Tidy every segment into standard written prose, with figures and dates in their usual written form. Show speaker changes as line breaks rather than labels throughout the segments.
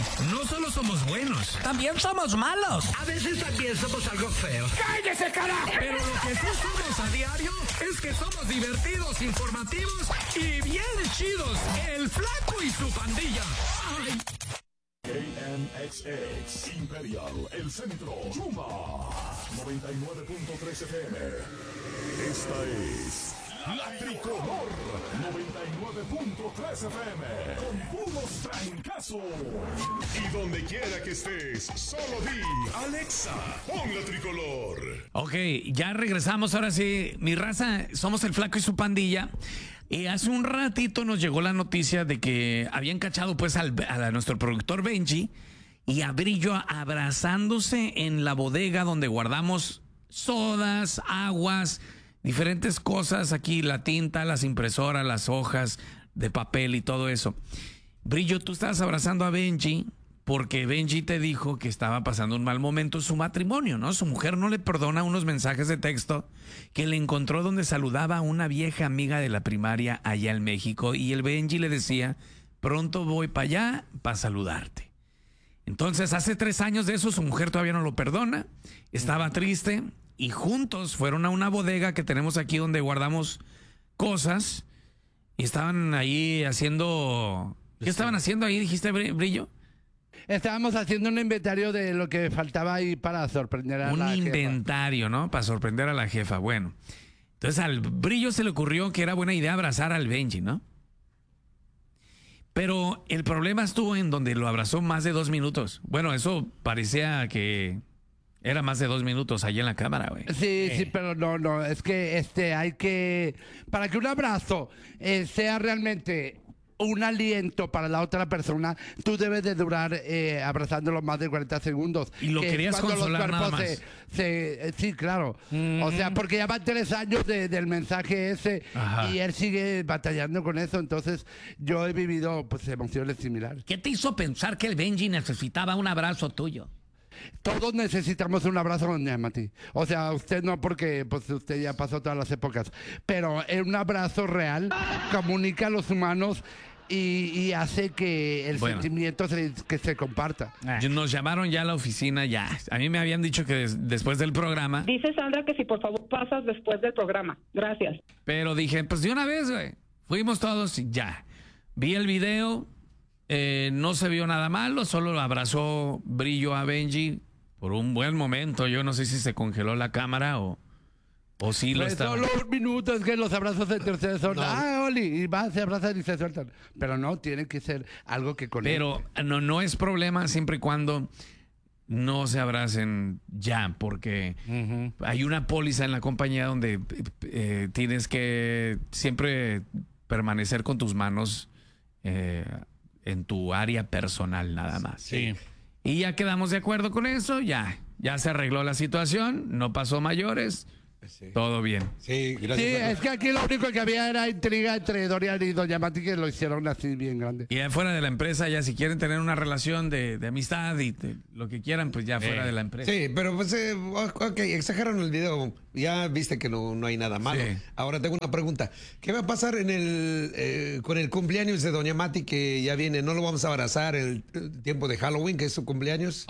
no solo somos buenos,
También somos malos.
a veces también somos algo feos.
¡Cállese, carajo!
Pero lo que sí somos a diario es que somos divertidos, informativos y bien chidos. El Flaco y su pandilla. Ay.
KNXX Imperial, El Centro, Yuma 99.3 FM. Esta es La Tricolor 99.3 FM con puros trancazos. Y donde quiera que estés, solo di Alexa, pon La Tricolor.
Ok, ya regresamos. Ahora sí, mi raza, somos el Flaco y su pandilla. Y hace un ratito nos llegó la noticia de que habían cachado pues a nuestro productor Benji y a Brillo abrazándose en la bodega donde guardamos sodas, aguas, diferentes cosas aquí, la tinta, las impresoras, las hojas de papel y todo eso. Brillo, tú estabas abrazando a Benji porque Benji te dijo que estaba pasando un mal momento en su matrimonio, ¿no? Su mujer no le perdona unos mensajes de texto que le encontró donde saludaba a una vieja amiga de la primaria allá en México y el Benji le decía, pronto voy para allá para saludarte. Entonces, hace 3 años de eso, su mujer todavía no lo perdona, estaba triste y juntos fueron a una bodega que tenemos aquí donde guardamos cosas y estaban ahí haciendo... ¿Qué estaban haciendo ahí, dijiste, Brillo?
Estábamos haciendo un inventario de lo que faltaba ahí para sorprender a la jefa.
Un inventario, ¿no? Para sorprender a la jefa. Bueno, entonces al Brillo se le ocurrió que era buena idea abrazar al Benji, ¿no? Pero el problema estuvo en donde lo abrazó más de 2 minutos. Bueno, eso parecía que era más de 2 minutos ahí en la cámara, güey.
Sí, pero no, es que hay que... Para que un abrazo sea realmente un aliento para la otra persona, tú debes de durar abrazándolo más de 40 segundos.
Y lo
que
querías consolar nada más.
Sí, claro. O sea, porque ya van 3 años del mensaje ese. Ajá. Y él sigue batallando con eso. Entonces, yo he vivido pues emociones similares.
¿Qué te hizo pensar que el Benji necesitaba un abrazo tuyo?
Todos necesitamos un abrazo, doña Mati. O sea, usted no, porque pues usted ya pasó todas las épocas. Pero un abrazo real comunica a los humanos y hace que el sentimiento que se comparta.
Nos llamaron ya a la oficina, ya. A mí me habían dicho que después del programa.
Dice Sandra que si por favor pasas después del programa. Gracias.
Pero dije, pues de una vez, güey. Fuimos todos y ya. Vi el video. No se vio nada malo, solo abrazó Brillo a Benji por un buen momento. Yo no sé si se congeló la cámara o sí lo estaba.
Son los minutos que los abrazos entre ustedes son. Oli, y se abrazan y se sueltan. Pero no, tiene que ser algo que conecte.
Pero no es problema siempre y cuando no se abracen ya, porque hay una póliza en la compañía donde tienes que siempre permanecer con tus manos en tu área personal nada más.
Sí.
Y ya quedamos de acuerdo con eso, ya se arregló la situación, no pasó mayores, todo bien.
Sí, gracias. Sí, es que aquí lo único que había era intriga entre Dorian y Doña Mati, que lo hicieron así bien grande.
Y fuera de la empresa, ya si quieren tener una relación de amistad y lo que quieran, pues ya fuera de la empresa.
Sí, pero pues, ok, exageraron el video. Ya viste que no hay nada malo. Sí. Ahora tengo una pregunta. ¿Qué va a pasar con el cumpleaños de Doña Mati que ya viene? ¿No lo vamos a abrazar el tiempo de Halloween, que es su cumpleaños?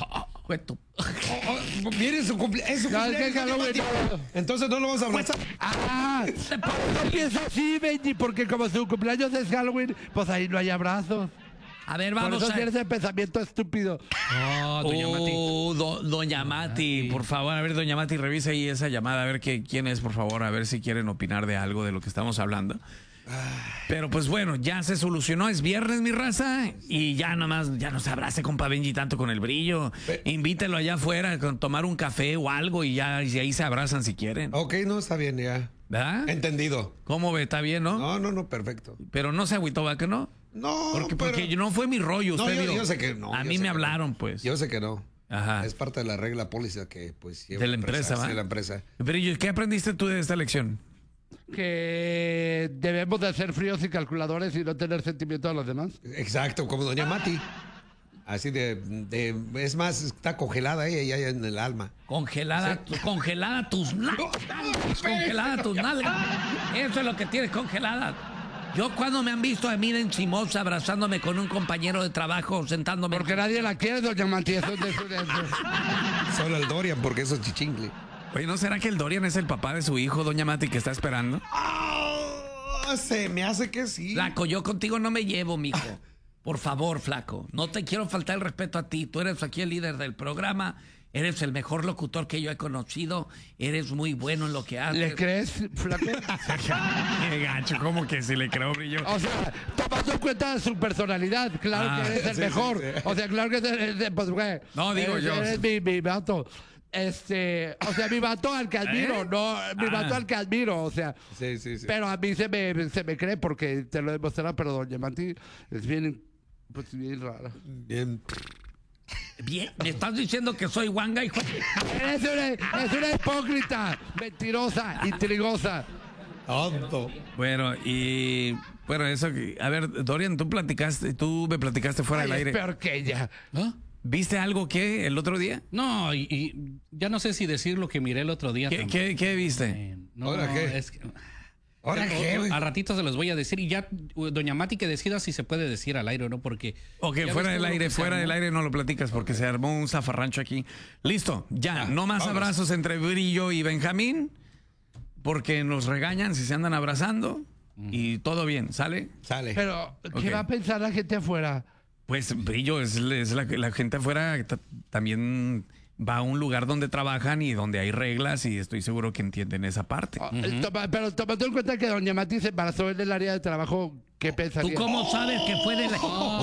Viene su cumpleaños. Entonces no lo vamos a abrazar.
No piensa así, Benji, porque como su cumpleaños es Halloween, pues ahí no hay abrazos.
A ver, vamos.
Por eso tienes ese pensamiento estúpido.
Doña Mati. Doña Mati, por favor, a ver, Doña Mati, revisa ahí esa llamada, a ver quién es, por favor, a ver si quieren opinar de algo de lo que estamos hablando. Pero pues bueno, ya se solucionó, es viernes, mi raza, y ya nomás, ya no se abrace compa Benji tanto con el Brillo. Invítelo allá afuera a tomar un café o algo y ahí se abrazan si quieren.
Ok, no, está bien ya.
¿Verdad?
Entendido.
¿Cómo ve? ¿Está bien, no?
No, perfecto.
Pero no se agüitó, ¿va que no?
No,
porque no fue mi rollo. Usted
yo sé que no.
A mí me hablaron, pues.
Yo sé que no.
Ajá.
Es parte de la regla póliza que pues lleva
de la empresa, ¿va?
De la empresa.
Brillo, ¿qué aprendiste tú de esta lección?
Que debemos de ser fríos y calculadores y no tener sentimiento a los demás.
Exacto, como Doña Mati. Así es más, está congelada ella ya en el alma.
Congelada, ¿sí? Congelada tus nalgas. Congelada tus nalgas. Eso es lo que tienes congelada. Yo cuando me han visto a mí de encimosa abrazándome con un compañero de trabajo, sentándome...
Porque nadie la quiere, doña Mati. Eso
Solo el Dorian, porque eso es chichingle.
Oye, ¿no será que el Dorian es el papá de su hijo, doña Mati, que está esperando?
Se me hace que sí.
Flaco, yo contigo no me llevo, mijo. Por favor, flaco. No te quiero faltar el respeto a ti. Tú eres aquí el líder del programa. Eres el mejor locutor que yo he conocido. Eres muy bueno en lo que haces.
¿Le crees, flaco?
Qué gacho, ¿cómo que si le creo, Brillo?
O sea, tomando en cuenta su personalidad, claro que eres el mejor.
sí.
O sea, claro que eres, pues, güey.
No, digo yo.
Eres mi vato. O sea, mi vato al que admiro, no, mi vato al que admiro, o sea.
Sí.
Pero a mí se me cree porque te lo he demostrado, pero doña Mati es bien, pues bien rara.
Bien.
Bien, me estás diciendo que soy guanga, hijo.
Es una hipócrita, mentirosa, intrigosa.
Tonto.
Bueno, y... Bueno, eso... A ver, Dorian, tú me platicaste fuera
Ay,
del aire.
es peor que ella.
¿Ah?
¿Viste algo que el otro día?
No, y ya no sé si decir lo que miré el otro día.
¿Qué viste?
No,
¿Ahora qué?
es que-
¿Ahora qué, güey?
A ratito se los voy a decir y ya, doña Mati, que decida si se puede decir al aire o no, porque...
Ok,
ya
fuera
ves
del
todo lo
aire,
que se
fuera del
armó.
aire no lo platicas porque se armó un zafarrancho aquí. Listo, ya, no más
vámonos.
abrazos entre Brillo y Benjamín porque nos regañan si se andan abrazando y todo bien, ¿sale?
Sale.
Pero, ¿qué
Ok.
va a pensar la gente afuera?
Pues Brillo es la gente afuera también va a un lugar donde trabajan y donde hay reglas y estoy seguro que entienden esa parte.
Pero tomando en cuenta que doña Mati se embarazó en el área de trabajo, ¿qué
¿Tú
pensaría?
cómo sabes que fue de la...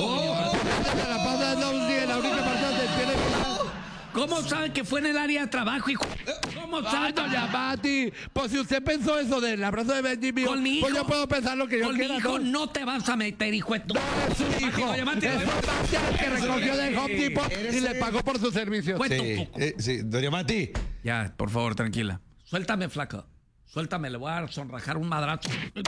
Se la pasa la única parte donde tiene que...
¿Cómo sabes que fue en el área de trabajo, hijo? ¿Cómo
Ay,
sabes?
doña Mati, pues si usted pensó eso del abrazo de Benji mío,
Con mi
pues
hijo.
yo puedo pensar lo que yo
Con mi
quiera.
hijo
¿no?
no te vas a meter, hijo de tu...
No es su hijo.
Doña Mati,
Es Mati el que recogió del Home Depot y le pagó por sus servicios.
Fue tu
Sí,
poco.
sí, doña Mati.
Ya, por favor, tranquila.
Suéltame, flaco. Suéltame, le voy a sonrajar un madrazo.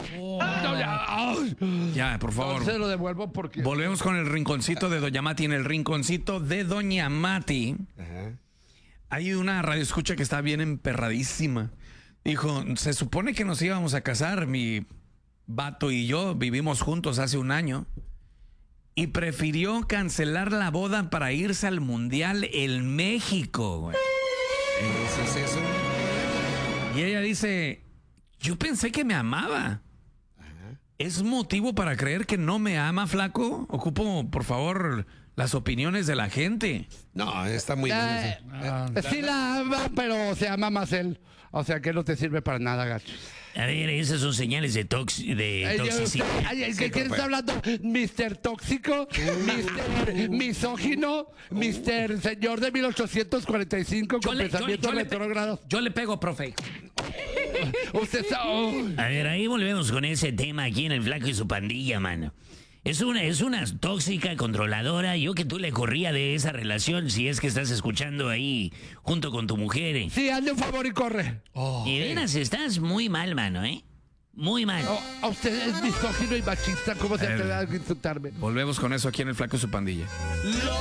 Ya, por favor.
Se lo devuelvo porque...
Volvemos con el rinconcito de Doña Mati. En el rinconcito de Doña Mati
Ajá.
hay una radioescucha que está bien emperradísima. Dijo, se supone que nos íbamos a casar, mi vato y yo vivimos juntos hace un año y prefirió cancelar la boda para irse al Mundial en México, güey.
Eso es eso.
Y ella dice, yo pensé que me amaba. ¿Es motivo para creer que no me ama, flaco? Ocupo, por favor, las opiniones de la gente.
No, está muy bien.
Sí la ama, pero se ama más él. O sea que no te sirve para nada, gacho.
A ver, esas son señales de toxicidad.
¿Quién está hablando? ¿Mr. Tóxico? ¿Mr. Misógino? ¿Mr. Señor de 1845 con pensamientos retrógrados?
Yo le pego, profe.
Usted está... oh.
A ver, ahí volvemos con ese tema aquí en el Flaco y su pandilla, mano. Es una tóxica, controladora. Yo que tú le corría de esa relación si es que estás escuchando ahí junto con tu mujer.
Sí, hazle un favor y corre.
Y veras, estás muy mal, mano, ¿eh? Muy mal.
Oh, usted es misógino y machista. ¿Cómo se atreve a insultarme?
Volvemos con eso aquí en el Flaco y su pandilla.
Lo